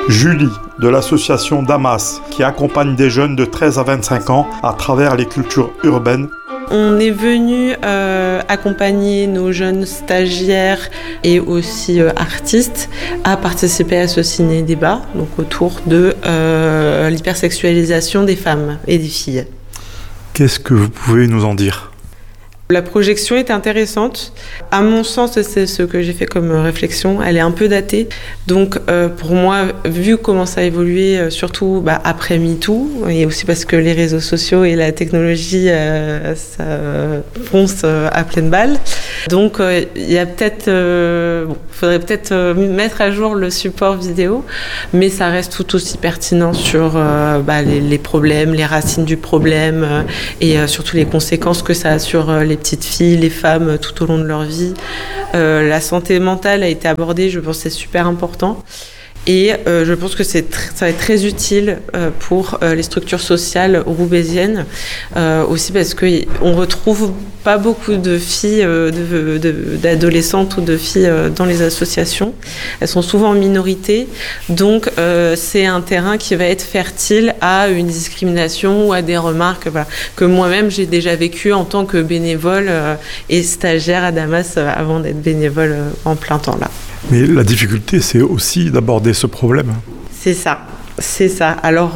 Julie, de l'association Damas, qui accompagne des jeunes de 13 à 25 ans à travers les cultures urbaines. On est venu accompagner nos jeunes stagiaires et aussi artistes à participer à ce ciné-débat, donc autour de l'hypersexualisation des femmes et des filles. Qu'est-ce que vous pouvez nous en dire ? La projection est intéressante. À mon sens, c'est ce que j'ai fait comme réflexion. Elle est un peu datée. Donc, pour moi, vu comment ça a évolué, surtout après MeToo, et aussi parce que les réseaux sociaux et la technologie, ça fonce à pleine balle. Donc, il y a peut-être, faudrait peut-être mettre à jour le support vidéo, mais ça reste tout aussi pertinent sur les problèmes, les racines du problème, et surtout les conséquences que ça a sur les petites filles, les femmes tout au long de leur vie. La santé mentale a été abordée, je pense que c'est super important. Et je pense que ça va être très utile pour les structures sociales roubaisiennes, aussi parce qu'on ne retrouve pas beaucoup de filles, d'adolescentes ou de filles dans les associations. Elles sont souvent en minorité, donc c'est un terrain qui va être fertile à une discrimination ou à des remarques que moi-même j'ai déjà vécues en tant que bénévole et stagiaire à Damas avant d'être bénévole en plein temps là. Mais la difficulté, c'est aussi d'aborder ce problème. C'est ça. Alors,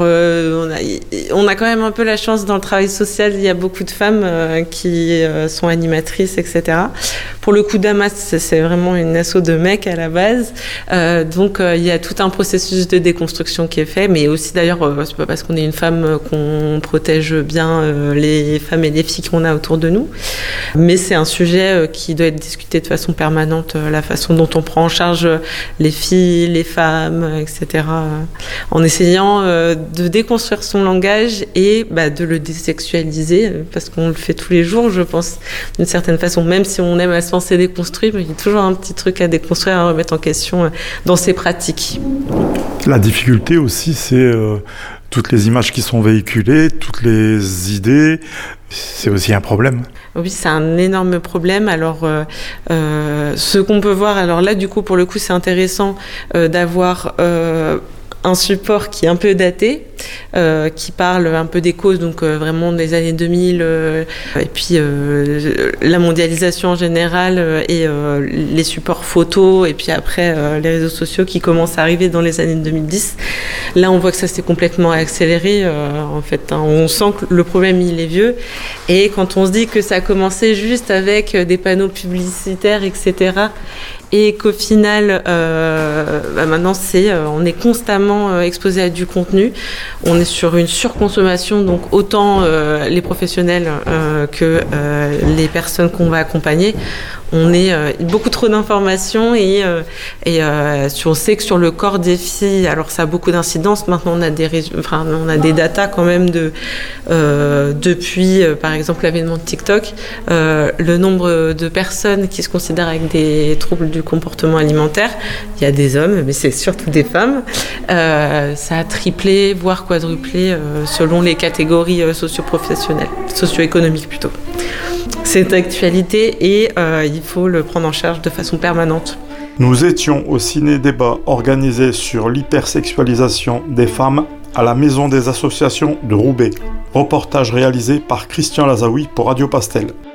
on a quand même un peu la chance dans le travail social. Il y a beaucoup de femmes qui sont animatrices, etc. Pour le coup, Damas, c'est vraiment une asso de mecs à la base. Donc, il y a tout un processus de déconstruction qui est fait. Mais aussi, d'ailleurs, c'est pas parce qu'on est une femme qu'on protège bien les femmes et les filles qu'on a autour de nous. Mais c'est un sujet qui doit être discuté de façon permanente, la façon dont on prend en charge les filles, les femmes, etc. En essayant de déconstruire son langage et de le désexualiser, parce qu'on le fait tous les jours, je pense, d'une certaine façon. Même si on aime à se penser déconstruire, il y a toujours un petit truc à déconstruire, à remettre en question dans ses pratiques. La difficulté aussi, c'est toutes les images qui sont véhiculées, toutes les idées, c'est aussi un problème. Oui, c'est un énorme problème. Alors, ce qu'on peut voir, alors là, du coup, pour le coup, c'est intéressant d'avoir un support qui est un peu daté, qui parle un peu des causes, donc vraiment des années 2000, et puis la mondialisation en général, et les supports photos, et puis après les réseaux sociaux qui commencent à arriver dans les années 2010. Là, on voit que ça s'est complètement accéléré, en fait. On sent que le problème, il est vieux. Et quand on se dit que ça a commencé juste avec des panneaux publicitaires, etc., et qu'au final, maintenant, on est constamment exposé à du contenu. On est sur une surconsommation, donc autant les professionnels que les personnes qu'on va accompagner. On est beaucoup trop d'informations et on sait que sur le corps des filles, alors ça a beaucoup d'incidence. Maintenant, on a des datas quand même depuis, par exemple, l'avènement de TikTok, le nombre de personnes qui se considèrent avec des troubles du comportement alimentaire. Il y a des hommes, mais c'est surtout des femmes. Ça a triplé, voire quadruplé selon les catégories socio-économiques plutôt. C'est une actualité et il faut le prendre en charge de façon permanente. Nous étions au ciné-débat organisé sur l'hypersexualisation des femmes à la Maison des associations de Roubaix. Reportage réalisé par Christian Lazaoui pour Radio Pastel.